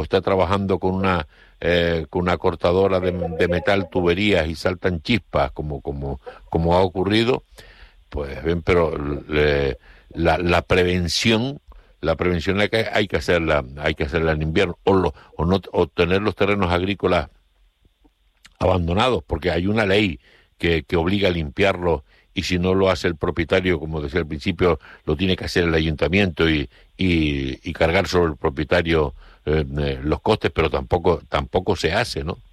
está trabajando con una cortadora de metal, tuberías, y saltan chispas, como ha ocurrido, pues ven, pero la prevención hay que hacerla en invierno, o tener los terrenos agrícolas abandonados, porque hay una ley que obliga a limpiarlos, y si no lo hace el propietario, como decía al principio, lo tiene que hacer el ayuntamiento y cargar sobre el propietario los costes, pero tampoco se hace, ¿no?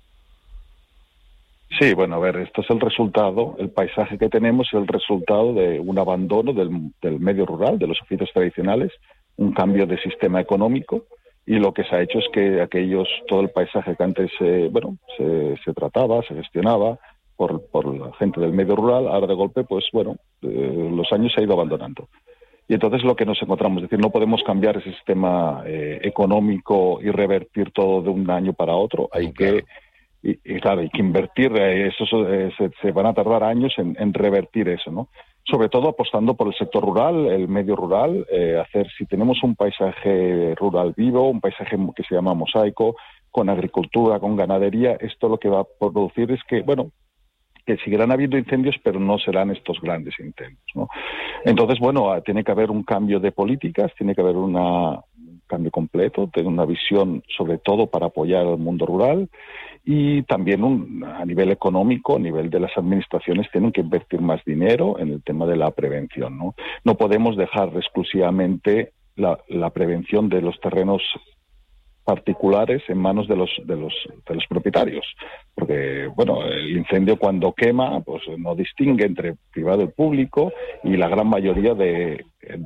Sí, bueno, a ver, esto es el resultado, el paisaje que tenemos es el resultado de un abandono del medio rural, de los oficios tradicionales, un cambio de sistema económico, y lo que se ha hecho es que todo el paisaje que antes se trataba, se gestionaba por la gente del medio rural, ahora de golpe, pues bueno, los años se ha ido abandonando. Y entonces lo que nos encontramos, es decir, no podemos cambiar ese sistema económico y revertir todo de un año para otro, hay que invertir, se van a tardar años en revertir eso, ¿no? Sobre todo apostando por el sector rural, el medio rural, si tenemos un paisaje rural vivo, un paisaje que se llama mosaico, con agricultura, con ganadería, esto lo que va a producir es que seguirán habiendo incendios, pero no serán estos grandes incendios, ¿no? Entonces, tiene que haber un cambio de políticas, tiene que haber un cambio completo, tener una visión sobre todo para apoyar al mundo rural, y también a nivel económico, a nivel de las administraciones, tienen que invertir más dinero en el tema de la prevención, ¿no? No podemos dejar exclusivamente la prevención de los terrenos particulares en manos de los propietarios, porque el incendio cuando quema pues no distingue entre privado y público, y la gran mayoría de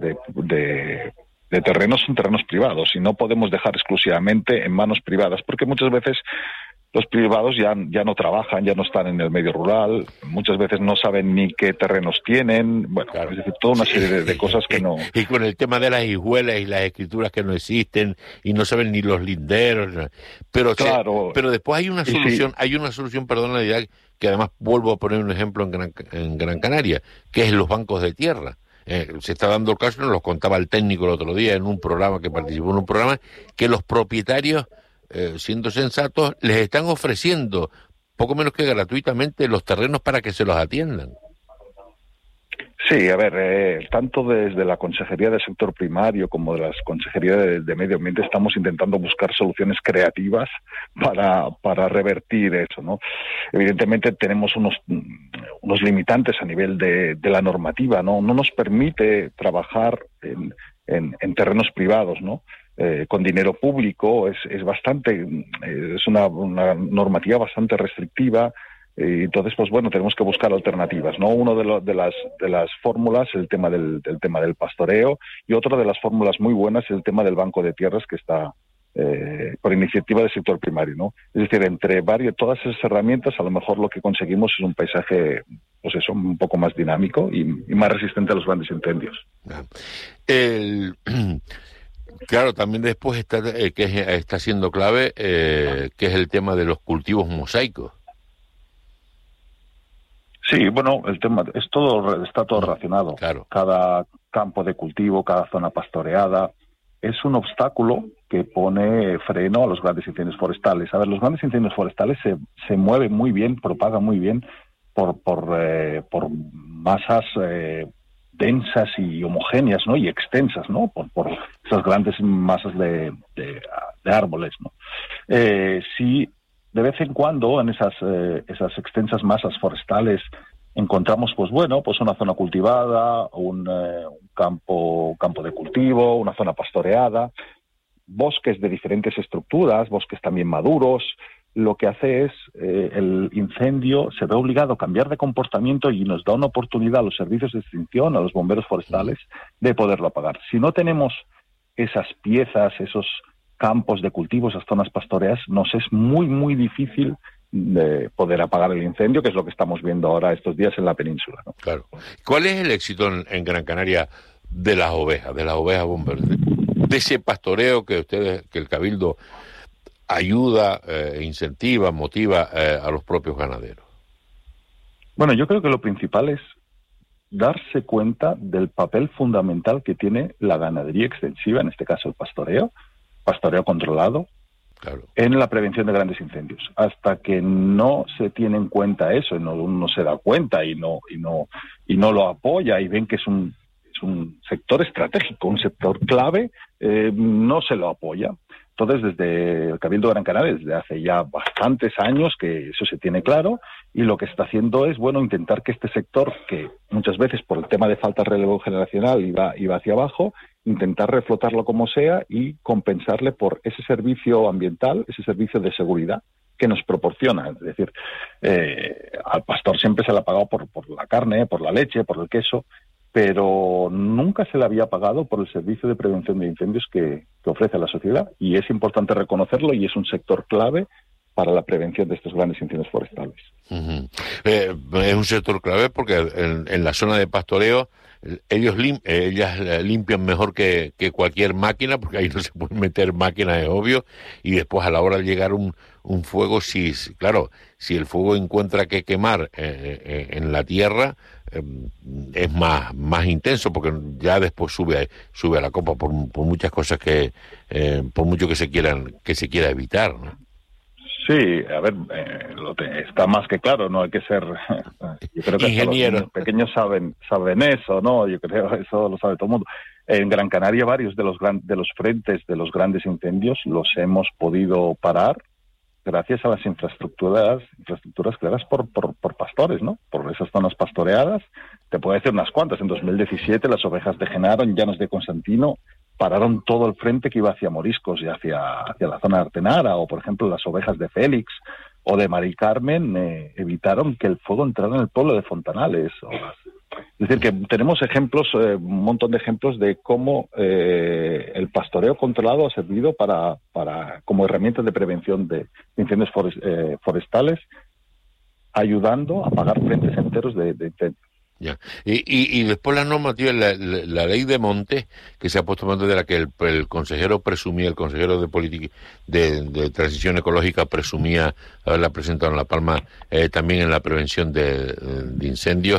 terrenos son terrenos privados, y no podemos dejar exclusivamente en manos privadas, porque muchas veces los privados ya no trabajan, ya no están en el medio rural, muchas veces no saben ni qué terrenos tienen, claro. Es decir, toda una serie de cosas que no... Y con el tema de las hijuelas y las escrituras que no existen, y no saben ni los linderos, pero claro. Pero después hay una solución, perdón, que además vuelvo a poner un ejemplo en Gran Canaria, que es los bancos de tierra. Se está dando el caso, nos lo contaba el técnico el otro día en un programa, que participó en un programa, que los propietarios, siendo sensatos, les están ofreciendo poco menos que gratuitamente los terrenos para que se los atiendan. Sí, a ver, tanto desde la Consejería del Sector Primario como de la Consejería de Medio Ambiente estamos intentando buscar soluciones creativas para revertir eso, ¿no? Evidentemente tenemos unos limitantes a nivel de la normativa, ¿no? No nos permite trabajar en terrenos privados, ¿no? Con dinero público, es una normativa bastante restrictiva. Y entonces, tenemos que buscar alternativas, ¿no? Uno de las fórmulas es el tema del pastoreo, y otra de las fórmulas muy buenas es el tema del banco de tierras, que está por iniciativa del sector primario, ¿no? Es decir, entre todas esas herramientas, a lo mejor lo que conseguimos es un paisaje, un poco más dinámico y más resistente a los grandes incendios. Claro, también después está siendo clave, que es el tema de los cultivos mosaicos. Sí, el tema está todo relacionado. Claro. Cada campo de cultivo, cada zona pastoreada, es un obstáculo que pone freno a los grandes incendios forestales. A ver, los grandes incendios forestales se mueven muy bien, propagan muy bien por masas densas y homogéneas, ¿no? Y extensas, ¿no? Por esas grandes masas de árboles, ¿no? Sí. De vez en cuando, en esas extensas masas forestales, encontramos, una zona cultivada, un campo de cultivo, una zona pastoreada, bosques de diferentes estructuras, bosques también maduros. Lo que hace es, el incendio se ve obligado a cambiar de comportamiento, y nos da una oportunidad a los servicios de extinción, a los bomberos forestales, de poderlo apagar. Si no tenemos esas piezas, esos campos de cultivo, esas zonas pastoreas, nos es muy, muy difícil de poder apagar el incendio, que es lo que estamos viendo ahora estos días en la península, ¿no? Claro. ¿Cuál es el éxito en Gran Canaria de las ovejas bomber, de ese pastoreo que el Cabildo ayuda, incentiva, motiva a los propios ganaderos? Yo creo que lo principal es darse cuenta del papel fundamental que tiene la ganadería extensiva, en este caso el pastoreo controlado, claro, en la prevención de grandes incendios. Hasta que no se tiene en cuenta eso, uno se da cuenta y no lo apoya y ven que es un sector estratégico, un sector clave, no se lo apoya. Entonces, desde el Cabildo de Gran Canaria, desde hace ya bastantes años que eso se tiene claro, y lo que está haciendo es, intentar que este sector, que muchas veces por el tema de falta de relevo generacional iba hacia abajo, intentar reflotarlo como sea y compensarle por ese servicio ambiental, ese servicio de seguridad que nos proporciona. Es decir, al pastor siempre se le ha pagado por la carne, por la leche, por el queso, pero nunca se le había pagado por el servicio de prevención de incendios que ofrece a la sociedad, y es importante reconocerlo, y es un sector clave para la prevención de estos grandes incendios forestales. Uh-huh. Es un sector clave porque en la zona de pastoreo ellas limpian mejor que cualquier máquina, porque ahí no se pueden meter máquinas, es obvio, y después a la hora de llegar un fuego, si el fuego encuentra que quemar en la tierra, es más intenso, porque ya después sube a la copa por muchas cosas por mucho que se quiera evitar, ¿no? Sí, a ver, está más que claro, no hay que ser... Yo creo que ingeniero. Los pequeños saben eso, ¿no? Yo creo que eso lo sabe todo el mundo. En Gran Canaria varios de los frentes de los grandes incendios los hemos podido parar gracias a las infraestructuras creadas por pastores, ¿no? Por esas zonas pastoreadas. Te puedo decir unas cuantas. En 2017 las ovejas de Genaro, en Llanos de Constantino, pararon todo el frente que iba hacia Moriscos y hacia la zona de Artenara, o por ejemplo las ovejas de Félix o de Mari Carmen evitaron que el fuego entrara en el pueblo de Fontanales. Es decir, que tenemos ejemplos, un montón de ejemplos de cómo el pastoreo controlado ha servido como herramienta de prevención de incendios forestales, ayudando a apagar frentes enteros de incendios. Ya. Y después la normativa, la ley de montes, que se ha puesto mano de la que el consejero de política de transición ecológica presumía haberla presentado en La Palma, también en la prevención de incendios.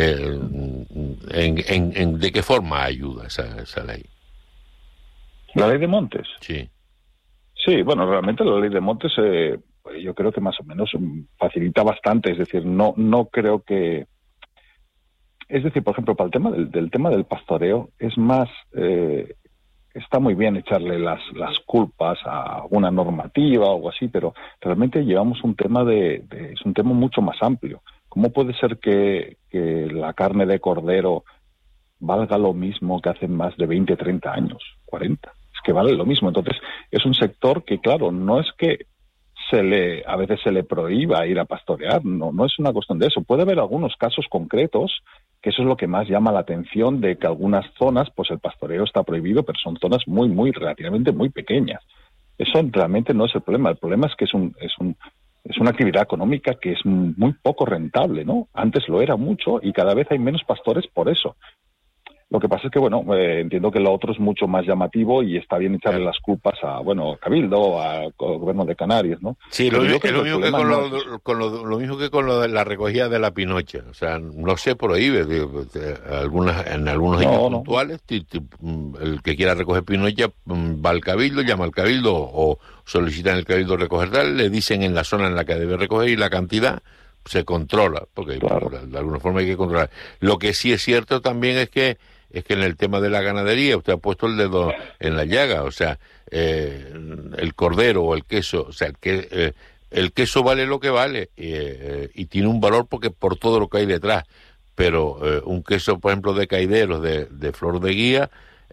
¿De qué forma ayuda esa ley? ¿La ley de montes? Sí. Sí, bueno, realmente la ley de montes yo creo que más o menos facilita bastante. Es decir, no creo que... Es decir, por ejemplo, para el tema del tema del pastoreo, es más, está muy bien echarle las culpas a una normativa o algo así, pero realmente llevamos un tema es un tema mucho más amplio. ¿Cómo puede ser que la carne de cordero valga lo mismo que hace más de 20, 30 años, 40? Es que vale lo mismo. Entonces, es un sector que, claro, no es que a veces se le prohíba ir a pastorear, no es una cuestión de eso. Puede haber algunos casos concretos, que eso es lo que más llama la atención, de que algunas zonas, pues el pastoreo está prohibido, pero son zonas relativamente muy pequeñas. Eso realmente no es el problema. El problema es que es una actividad económica que es muy poco rentable, ¿no? Antes lo era mucho y cada vez hay menos pastores por eso. Lo que pasa es que, entiendo que lo otro es mucho más llamativo y está bien echarle las culpas a Cabildo, al Gobierno de Canarias, ¿no? Sí, lo mismo que con lo de la recogida de la pinocha. O sea, no se prohíbe. En algunos años puntuales, el que quiera recoger pinocha va al Cabildo, llama al Cabildo o solicita en el Cabildo recoger tal, le dicen en la zona en la que debe recoger y la cantidad se controla, porque claro, de alguna forma hay que controlar. Lo que sí es cierto también es que en el tema de la ganadería usted ha puesto el dedo en la llaga. O sea, el cordero o el queso, o sea, el queso vale lo que vale y tiene un valor porque por todo lo que hay detrás, pero un queso, por ejemplo, de caideros de flor de guía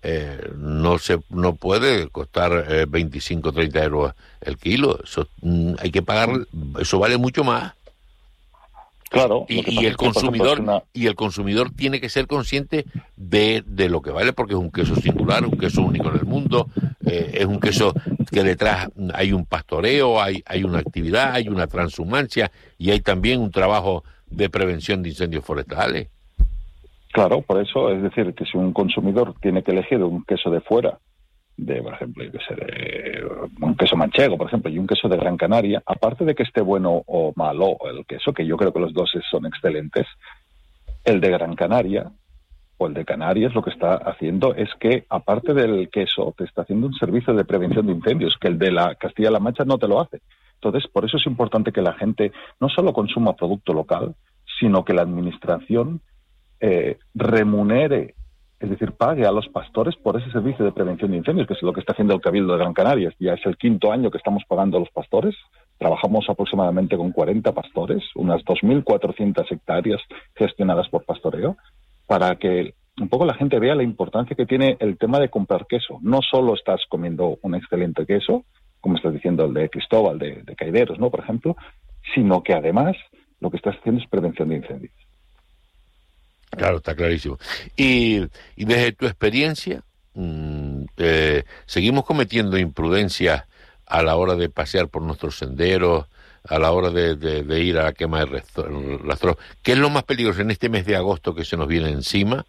no puede costar 25 o 30 euros el kilo. Eso hay que pagar, eso vale mucho más. Claro, y el consumidor tiene que ser consciente de lo que vale, porque es un queso singular, un queso único en el mundo, es un queso que detrás hay un pastoreo, hay una actividad, hay una transhumancia y hay también un trabajo de prevención de incendios forestales. Claro, por eso, es decir, que si un consumidor tiene que elegir un queso de fuera, por ejemplo, un queso manchego, por ejemplo, y un queso de Gran Canaria, aparte de que esté bueno o malo el queso, que yo creo que los dos son excelentes, el de Gran Canaria o el de Canarias, lo que está haciendo es que, aparte del queso, te está haciendo un servicio de prevención de incendios, que el de la Castilla-La Mancha no te lo hace. Entonces, por eso es importante que la gente no solo consuma producto local, sino que la administración remunere, es decir, pague a los pastores por ese servicio de prevención de incendios, que es lo que está haciendo el Cabildo de Gran Canaria. Ya es el 5º año que estamos pagando a los pastores. Trabajamos aproximadamente con 40 pastores, unas 2.400 hectáreas gestionadas por pastoreo, para que un poco la gente vea la importancia que tiene el tema de comprar queso. No solo estás comiendo un excelente queso, como estás diciendo el de Cristóbal, de Caideros, ¿no?, por ejemplo, sino que además lo que estás haciendo es prevención de incendios. Claro, está clarísimo. Y desde tu experiencia, ¿seguimos cometiendo imprudencias a la hora de pasear por nuestros senderos, a la hora de ir a la quema de rastros? ¿Qué es lo más peligroso en este mes de agosto que se nos viene encima?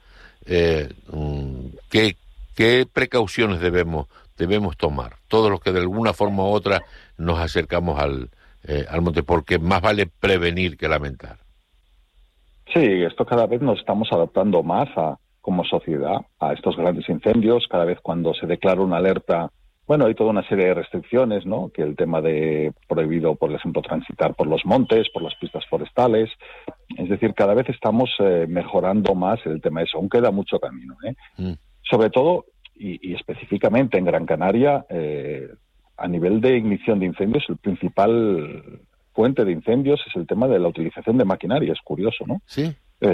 ¿Qué precauciones debemos tomar? Todos los que de alguna forma u otra nos acercamos al monte, porque más vale prevenir que lamentar. Sí, esto cada vez nos estamos adaptando más como sociedad a estos grandes incendios. Cada vez cuando se declara una alerta, bueno, hay toda una serie de restricciones, ¿no? Que el tema de prohibido, por ejemplo, transitar por los montes, por las pistas forestales. Es decir, cada vez estamos mejorando más el tema de eso. Aún queda mucho camino, ¿eh? Sobre todo, y específicamente en Gran Canaria, a nivel de ignición de incendios, el principal fuente de incendios es el tema de la utilización de maquinaria. Es curioso, ¿no? Sí.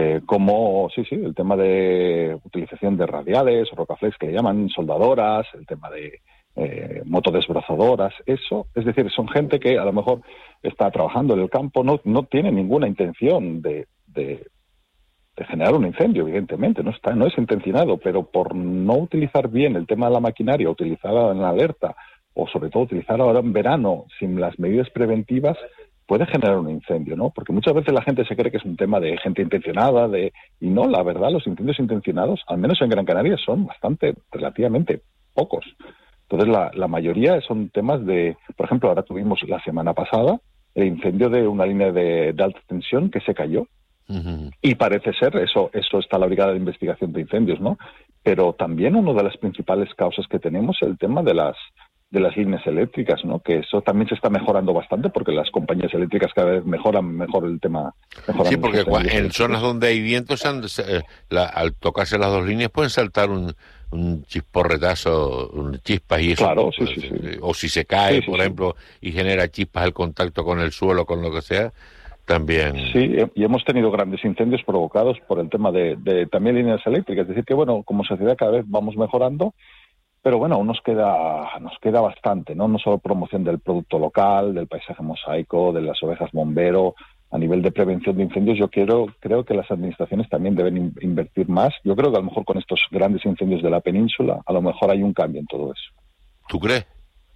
El tema de utilización de radiales, rocaflex que le llaman, soldadoras, el tema de motodesbrazadoras, eso, es decir, son gente que a lo mejor está trabajando en el campo, no tiene ninguna intención de generar un incendio, evidentemente, no es intencionado, pero por no utilizar bien el tema de la maquinaria, utilizarla en la alerta, o sobre todo utilizar ahora en verano sin las medidas preventivas, puede generar un incendio, ¿no? Porque muchas veces la gente se cree que es un tema de gente intencionada, y no, la verdad, los incendios intencionados, al menos en Gran Canaria, son relativamente pocos. Entonces, la mayoría son temas de, por ejemplo, ahora tuvimos la semana pasada el incendio de una línea de alta tensión que se cayó. Uh-huh. Y parece ser, eso está la Brigada de Investigación de Incendios, ¿no? Pero también una de las principales causas que tenemos es el tema de las líneas eléctricas, ¿no? Que eso también se está mejorando bastante porque las compañías eléctricas cada vez mejoran mejor el tema. Sí, porque en zonas donde hay vientos, al tocarse las dos líneas pueden saltar un chisporretazo, chispas y eso. Claro, sí. O si se cae, por ejemplo, y genera chispas al contacto con el suelo, con lo que sea, también. Sí, y hemos tenido grandes incendios provocados por el tema de también líneas eléctricas. Es decir, que bueno, como sociedad cada vez vamos mejorando, pero bueno, aún nos queda bastante, ¿no? No solo promoción del producto local, del paisaje mosaico, de las ovejas bombero. A nivel de prevención de incendios, yo creo que las administraciones también deben invertir más. Yo creo que a lo mejor con estos grandes incendios de la península, a lo mejor hay un cambio en todo eso. ¿Tú crees?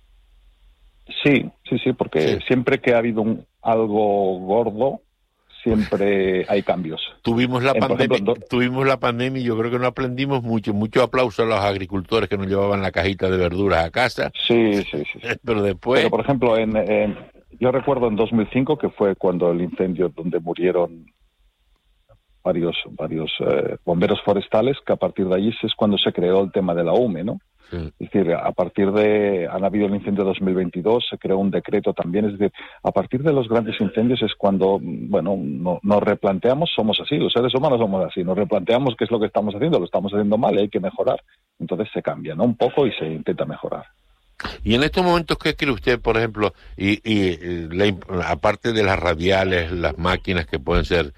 Sí, porque siempre que ha habido algo gordo, siempre hay cambios. Tuvimos la pandemia y yo creo que no aprendimos mucho. Mucho aplauso a los agricultores que nos llevaban la cajita de verduras a casa. Sí. Pero después... Pero, por ejemplo, yo recuerdo en 2005, que fue cuando el incendio donde murieron varios bomberos forestales, que a partir de allí es cuando se creó el tema de la UME, ¿no? Sí. Es decir, han habido el incendio de 2022, se creó un decreto también, es decir, a partir de los grandes incendios es cuando, bueno, nos replanteamos, somos así, los seres humanos somos así, nos replanteamos qué es lo que estamos haciendo, lo estamos haciendo mal y hay que mejorar. Entonces se cambia, ¿no? Un poco y se intenta mejorar. Y en estos momentos, ¿qué cree usted, por ejemplo, aparte de las radiales, las máquinas que pueden ser,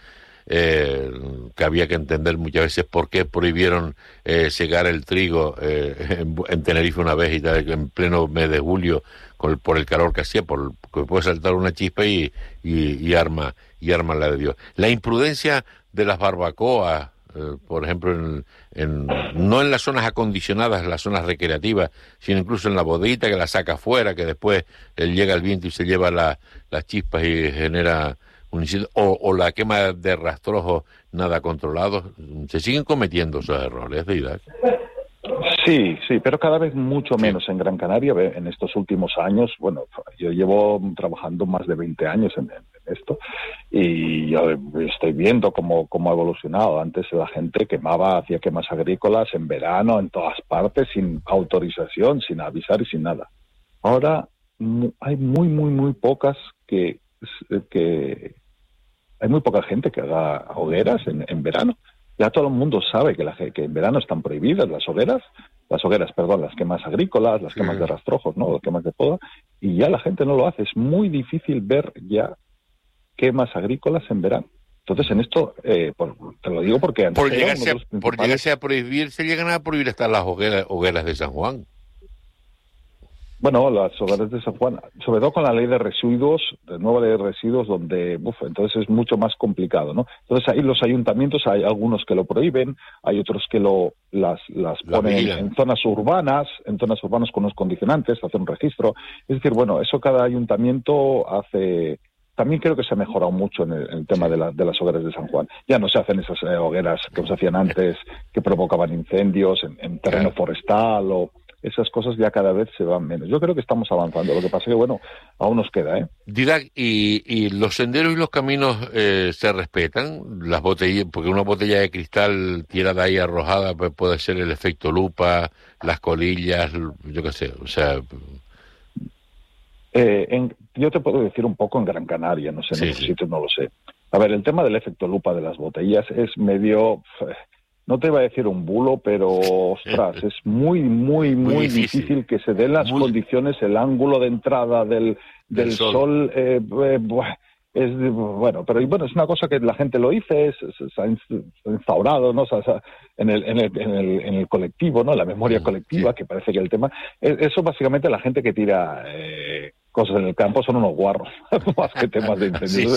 que había que entender muchas veces por qué prohibieron segar el trigo en Tenerife una vez y tal, en pleno mes de julio, por el calor que hacía, porque puede saltar una chispa y arma la de Dios? La imprudencia de las barbacoas, por ejemplo, no en las zonas acondicionadas, las zonas recreativas, sino incluso en la bodeguita que la saca afuera, que después llega el viento y se lleva las chispas y genera un incendio, o la quema de rastrojos nada controlados. Se siguen cometiendo esos errores de Irak. Sí, pero cada vez mucho menos en Gran Canaria. En estos últimos años, bueno, yo llevo trabajando más de 20 años en esto, y yo estoy viendo cómo ha evolucionado. Antes la gente hacía quemas agrícolas en verano, en todas partes, sin autorización, sin avisar y sin nada. Ahora hay muy pocas hay muy poca gente que haga hogueras en verano. Ya todo el mundo sabe que en verano están prohibidas las quemas agrícolas, las quemas de rastrojos, ¿no? Las quemas de poda, y ya la gente no lo hace. Es muy difícil ver ya quemas agrícolas en verano. Entonces, en esto, te lo digo porque antes por llegarse a prohibir, se llegan a prohibir hasta las hogueras de San Juan. Bueno, las hogueras de San Juan, sobre todo con la ley de residuos, la nueva ley de residuos, donde, entonces es mucho más complicado, ¿no? Entonces ahí los ayuntamientos, hay algunos que lo prohíben, hay otros que las ponen en zonas urbanas con unos condicionantes, hacen un registro. Es decir, bueno, eso cada ayuntamiento hace. También creo que se ha mejorado mucho en el tema de las hogueras de San Juan. Ya no se hacen esas hogueras que se hacían antes, que provocaban incendios en terreno forestal o. Esas cosas ya cada vez se van menos. Yo creo que estamos avanzando. Lo que pasa es que, bueno, aún nos queda, ¿eh? Didac, ¿y los senderos y los caminos se respetan? Las botellas, porque una botella de cristal tirada ahí arrojada puede ser el efecto lupa, las colillas, yo qué sé, o sea. Yo te puedo decir un poco en Gran Canaria, no sé, en otros sitios no lo sé. A ver, el tema del efecto lupa de las botellas es medio. No te iba a decir un bulo, pero, ostras, es muy difícil que se den las condiciones, el ángulo de entrada del sol pero es una cosa que la gente lo dice, se ha instaurado, ¿no? O sea, en el colectivo, ¿no? La memoria colectiva, que parece que el tema. Eso básicamente la gente que tira cosas en el campo son unos guarros, más que temas de incendios.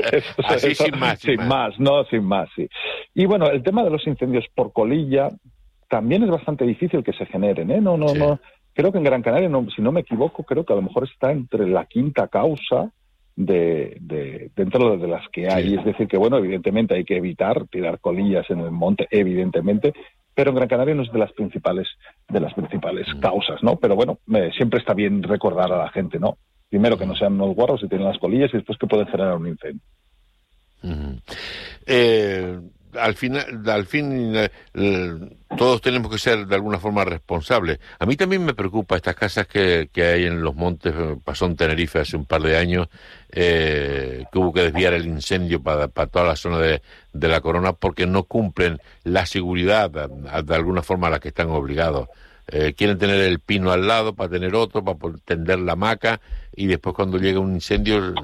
Sin más, sí. Y bueno, el tema de los incendios por colilla también es bastante difícil que se generen, ¿eh? No. Creo que en Gran Canaria, si no me equivoco, creo que a lo mejor está entre la quinta causa dentro de las que hay. Es decir, que bueno, evidentemente hay que evitar tirar colillas en el monte, evidentemente, pero en Gran Canaria no es de las principales causas, ¿no? Pero bueno, siempre está bien recordar a la gente, ¿no? Primero que no sean unos guarros y tienen las colillas, y después que pueden generar un incendio. Al fin, todos tenemos que ser de alguna forma responsables. A mí también me preocupa estas casas que hay en los montes. Pasó en Tenerife hace un par de años, que hubo que desviar el incendio para toda la zona de la Corona, porque no cumplen la seguridad de alguna forma a la que están obligados. Quieren tener el pino al lado para tener otro, para tender la hamaca, y después cuando llega un incendio,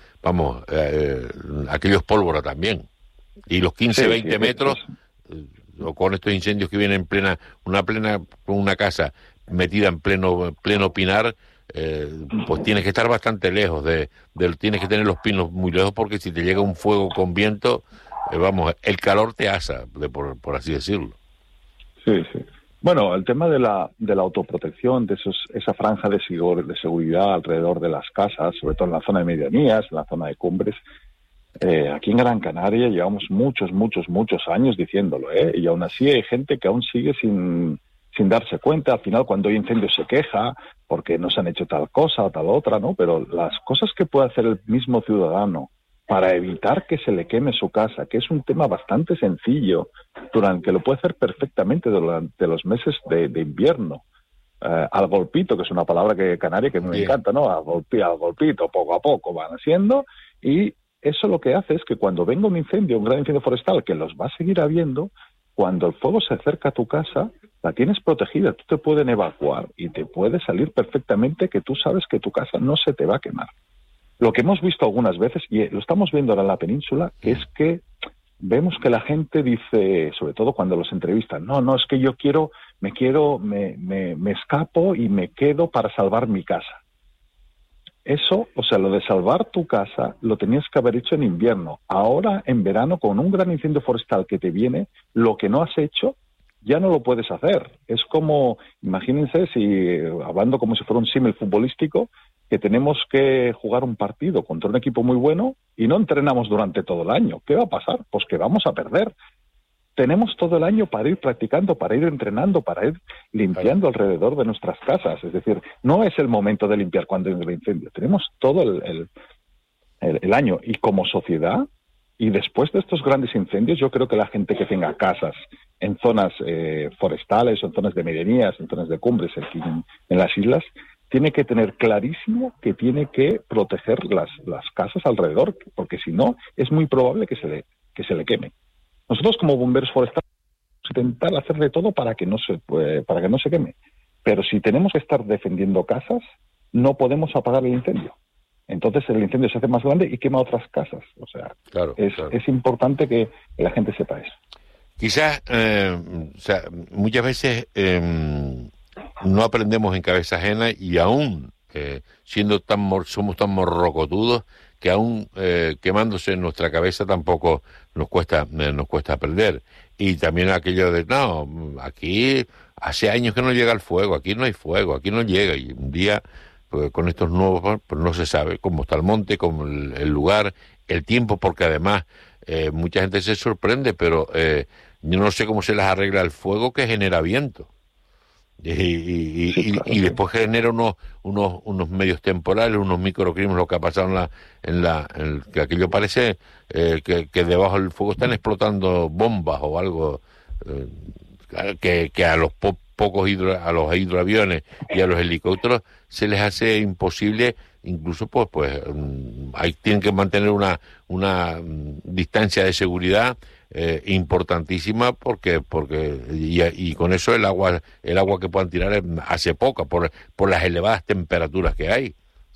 aquello es pólvora también. Y los 15-20 metros, o con estos incendios que vienen una casa metida en pleno pinar, pues tienes que estar bastante lejos tienes que tener los pinos muy lejos, porque si te llega un fuego con viento, el calor te asa, por así decirlo. Sí. Bueno, el tema de la autoprotección, esa franja de seguridad alrededor de las casas, sobre todo en la zona de medianías, en la zona de cumbres. Aquí en Gran Canaria llevamos muchos años diciéndolo, y aún así hay gente que aún sigue sin darse cuenta. Al final, cuando hay incendios, se queja porque no se han hecho tal cosa o tal otra, ¿no? Pero las cosas que puede hacer el mismo ciudadano para evitar que se le queme su casa, que es un tema bastante sencillo, que lo puede hacer perfectamente durante los meses de invierno. Al golpito, que es una palabra canaria que me encanta, ¿no? Al golpito, poco a poco van haciendo, y eso lo que hace es que cuando venga un gran incendio forestal, que los va a seguir habiendo, cuando el fuego se acerca a tu casa, la tienes protegida, tú te pueden evacuar y te puede salir perfectamente, que tú sabes que tu casa no se te va a quemar. Lo que hemos visto algunas veces, y lo estamos viendo ahora en la península, es que vemos que la gente dice, sobre todo cuando los entrevistan, no, es que yo me escapo y me quedo para salvar mi casa. Eso, o sea, lo de salvar tu casa lo tenías que haber hecho en invierno. Ahora, en verano, con un gran incendio forestal que te viene, lo que no has hecho ya no lo puedes hacer. Es como, imagínense, hablando como si fuera un símil futbolístico, que tenemos que jugar un partido contra un equipo muy bueno y no entrenamos durante todo el año. ¿Qué va a pasar? Pues que vamos a perder. Tenemos todo el año para ir practicando, para ir entrenando, para ir limpiando alrededor de nuestras casas. Es decir, no es el momento de limpiar cuando hay un incendio. Tenemos todo el año. Y como sociedad, y después de estos grandes incendios, yo creo que la gente que tenga casas en zonas forestales, o en zonas de medianías, en zonas de cumbres aquí en las islas, tiene que tener clarísimo que tiene que proteger las casas alrededor, porque si no, es muy probable que se le queme. Nosotros como bomberos forestales intentar hacer de todo para que no se queme. Pero si tenemos que estar defendiendo casas, no podemos apagar el incendio. Entonces el incendio se hace más grande y quema otras casas. O sea, claro. Es importante que la gente sepa eso. Quizás, muchas veces no aprendemos en cabeza ajena y aún somos tan morrocotudos que aún quemándose en nuestra cabeza tampoco nos cuesta aprender. Y también aquello de, no, aquí hace años que no llega el fuego, aquí no hay fuego, aquí no llega. Y un día, pues, con estos nuevos, pues no se sabe cómo está el monte, cómo el lugar, el tiempo, porque además mucha gente se sorprende, pero yo no sé cómo se les arregla el fuego que genera viento. Y después genera unos medios temporales, unos microclimas, lo que ha pasado que aquello parece que debajo del fuego están explotando bombas o algo, que a los a los hidroaviones y a los helicópteros se les hace imposible. Incluso pues ahí tienen que mantener una distancia de seguridad importantísima porque y con eso el agua que puedan tirar hace poca por las elevadas temperaturas que hay.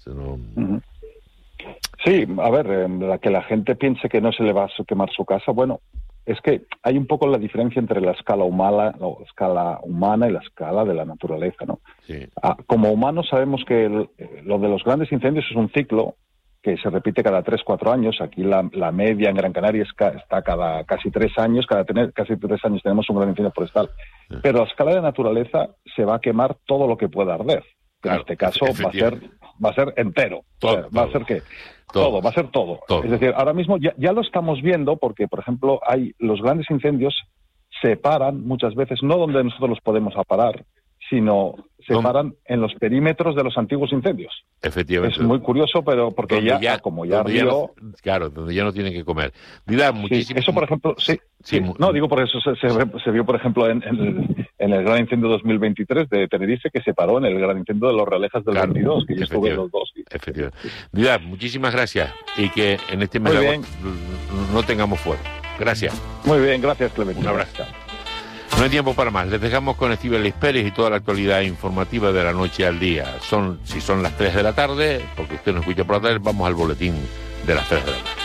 Sí, a ver, que la gente piense que no se le va a quemar su casa, bueno, es que hay un poco la diferencia entre la escala humana y la escala de la naturaleza, ¿no? Sí. Como humanos sabemos que lo de los grandes incendios es un ciclo que se repite cada 3-4 años. Aquí la media en Gran Canaria está cada casi 3 años, casi 3 años tenemos un gran incendio forestal. Sí. Pero a escala de naturaleza se va a quemar todo lo que pueda arder. Claro, en este caso va a ser entero. Todo, va a ser ¿qué? Todo, va a ser todo. Es decir, ahora mismo ya lo estamos viendo porque, por ejemplo, los grandes incendios se paran muchas veces, no donde nosotros los podemos parar, sino se paran en los perímetros de los antiguos incendios. Efectivamente. Es muy curioso, pero porque claro, donde ya no tienen que comer. Diga muchísimo. Eso, por ejemplo, digo por eso se vio, por ejemplo, en el gran incendio 2023 de Tenerife, que se paró en el gran incendio de los Realejas del 22, que yo estuve en los dos. Efectivamente. Diga, muchísimas gracias y que en este mes no tengamos fuego. Gracias. Muy bien, gracias, Clemente. Un abrazo. No hay tiempo para más. Les dejamos con Estíbaliz Pérez y toda la actualidad informativa de la noche al día. Si son las 3 de la tarde, porque usted nos escucha por la tarde, vamos al boletín de las 3 de la tarde.